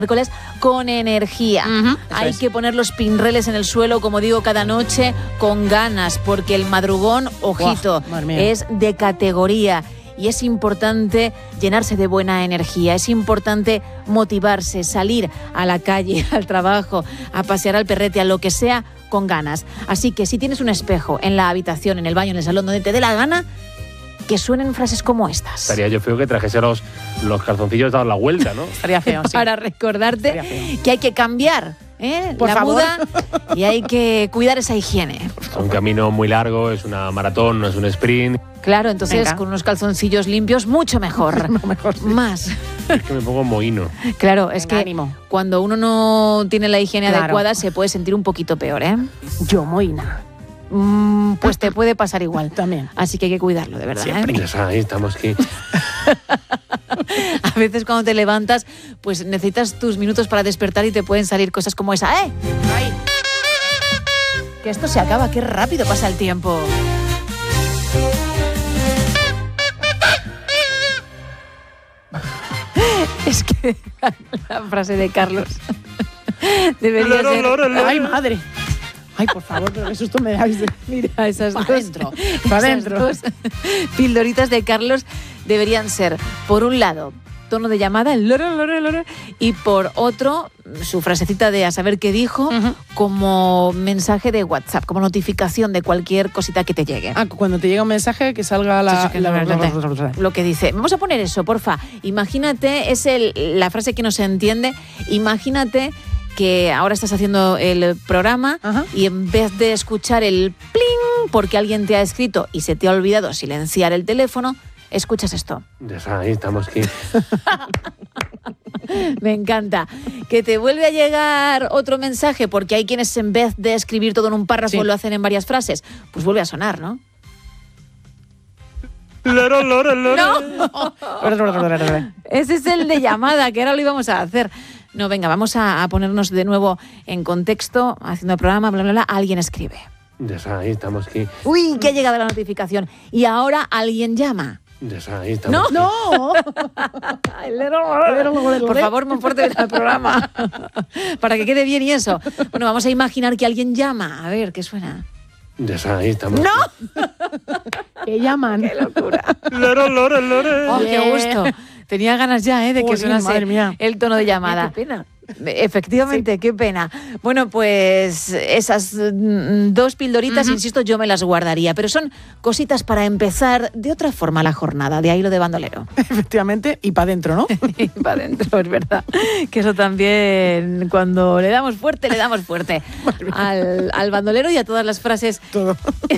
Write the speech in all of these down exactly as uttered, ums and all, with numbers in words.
miércoles con energía. Uh-huh, Hay es. que poner los pinreles en el suelo, como digo, cada noche con ganas, porque el madrugón, ojito, Wow, es de categoría. Y es importante llenarse de buena energía, es importante motivarse, salir a la calle, al trabajo, a pasear al perrete, a lo que sea, con ganas. Así que si tienes un espejo en la habitación, en el baño, en el salón, donde te dé la gana, que suenen frases como estas. Estaría yo feo que trajese los, los calzoncillos dados la vuelta, ¿no? Estaría feo, sí. Para recordarte que hay que cambiar, ¿eh? Por la favor. muda, y hay que cuidar esa higiene. Es un camino muy largo, es una maratón, no es un sprint. Claro, entonces Venga. con unos calzoncillos limpios, mucho mejor. No, mejor sí. Más. Es que me pongo mohino. Claro, es Venga, que ánimo. cuando uno no tiene la higiene Claro. adecuada se puede sentir un poquito peor, ¿eh? Yo, Moina. Mm, pues te puede pasar igual. También. Así que hay que cuidarlo, de verdad. Siempre. ¿eh? Ya sabes, ahí estamos aquí. A veces cuando te levantas, pues necesitas tus minutos para despertar y te pueden salir cosas como esa. ¡Eh! ¡Ay! Que esto se acaba, qué rápido pasa el tiempo. Es que la frase de Carlos debería ser... Ay, madre. Ay, por favor, pero qué susto me dais. Mira, esas Pa' dos, dentro, pa' esas dentro. dos pildoritas de Carlos deberían ser, por un lado, tono de llamada, el loro, loro, loro, y por otro, su frasecita de a saber qué dijo, Ujú. como mensaje de WhatsApp, como notificación de cualquier cosita que te llegue. Ah, cuando te llega un mensaje que salga la... Sí, sí, que la- no, la- no, la- la- Lo que dice. Vamos a poner eso, porfa. Imagínate, es el, la frase que no se entiende. Imagínate que ahora estás haciendo el programa Ajá. y en vez de escuchar el pling porque alguien te ha escrito y se te ha olvidado silenciar el teléfono, escuchas esto. Ya sabes, ahí estamos aquí. Me encanta. Que te vuelve a llegar otro mensaje porque hay quienes en vez de escribir todo en un párrafo Sí. lo hacen en varias frases. Pues vuelve a sonar, ¿no? Loro, loro, loro. No. Ese es el de llamada, que ahora lo íbamos a hacer. No, venga, vamos a, a ponernos de nuevo en contexto, haciendo el programa, bla, bla, bla. Alguien escribe. Ya sabes, ahí estamos aquí. Uy, que ha llegado la notificación. Y ahora alguien llama. Ya sabes, ahí estamos No, aquí. No. Por favor, Monforte, ven al programa. Para que quede bien y eso. Bueno, vamos a imaginar que alguien llama. A ver, ¿qué suena? Ya sabes, ahí estamos. ¡No! Que llaman. ¡Qué locura! Loro, loro, loro. Oh, qué gusto. Tenía ganas ya, ¿eh? De que Joder, sonase madre mía. el tono de llamada. Qué pena. Efectivamente, qué pena. Bueno, pues esas mm, dos pildoritas, Ujú. insisto, yo me las guardaría, pero son cositas para empezar de otra forma la jornada, de ahí lo de bandolero. Efectivamente, y para adentro, ¿no? Y para adentro, es verdad. Que eso también, cuando le damos fuerte, le damos fuerte al, al bandolero y a todas las frases Todo.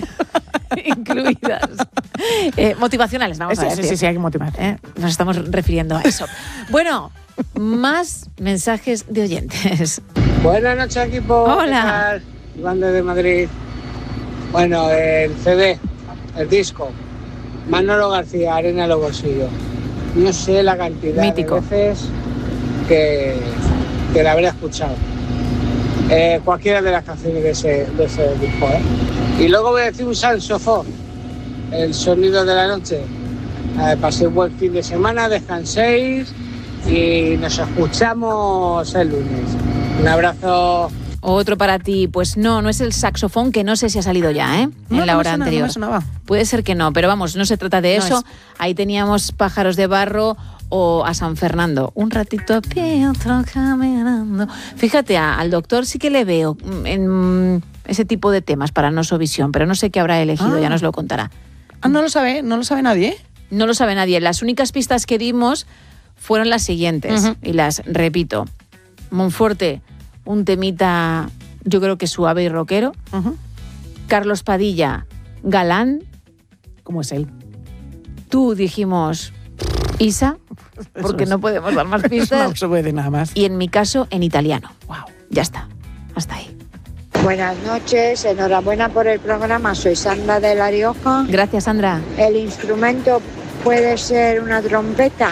incluidas. Eh, motivacionales, vamos Sí, a sí, decir. sí, sí, hay que motivar. ¿Eh? Nos estamos refiriendo a eso. Bueno, más mensajes de oyentes. Buenas noches, equipo. Hola. ¿Qué tal? Iván desde Madrid. Bueno, el C D, el disco. Manolo García, Arena en los bolsillos. No sé la cantidad Mítico. de veces que, que la habré escuchado. Eh, cualquiera de las canciones de ese, de ese disco. ¿eh? Y luego voy a decir un saxofón. El sonido de la noche. Eh, pasé un buen fin de semana, descanséis y nos escuchamos el lunes. Un abrazo. Otro para ti, pues no, no es el saxofón, que no sé si ha salido ya, ¿eh? No, en la no me hora suena, anterior. no me sonaba. Puede ser que no, pero vamos, no se trata de No eso. es. Ahí teníamos Pájaros de Barro o a San Fernando. Un ratito a pie, otro caminando. Fíjate, a- al doctor sí que le veo mm, en mm, ese tipo de temas para Nosovisión, pero no sé qué habrá elegido, Ah. ya nos lo contará. Ah, no lo sabe, no lo sabe nadie, ¿eh? No lo sabe nadie. Las únicas pistas que dimos fueron las siguientes, Ujú. y las repito. Monforte, un temita, yo creo que suave y rockero. Ujú. Carlos Padilla, galán. ¿Cómo es él? Tú dijimos Isa, porque es. no podemos dar más Eso pistas. no se puede decir nada más. Y en mi caso, en italiano. Wow. Ya está. Hasta ahí. Buenas noches, enhorabuena por el programa. Soy Sandra de La Rioja. Gracias, Sandra. El instrumento puede ser una trompeta.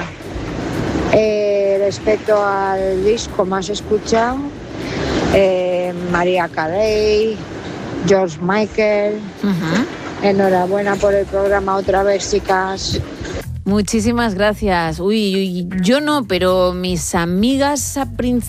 Eh, respecto al disco más escuchado, eh, María Carey, George Michael. Ujú. Enhorabuena por el programa otra vez, chicas. Muchísimas gracias. Uy, uy, yo no, pero mis amigas a principio